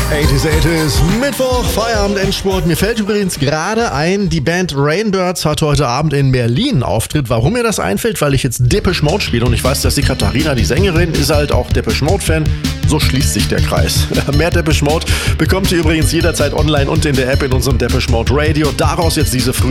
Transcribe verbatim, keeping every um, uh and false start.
achtziger, achtziger, Mittwoch, Feierabend, Endspurt. Mir fällt übrigens gerade ein, die Band Rainbirds hat heute Abend in Berlin einen Auftritt. Warum mir das einfällt? Weil ich jetzt Depeche Mode spiele und ich weiß, dass die Katharina, die Sängerin, ist halt auch Depeche Mode-Fan. So schließt sich der Kreis. Mehr Depeche Mode bekommt ihr übrigens jederzeit online und in der App in unserem Depeche Mode Radio. Daraus jetzt diese frühe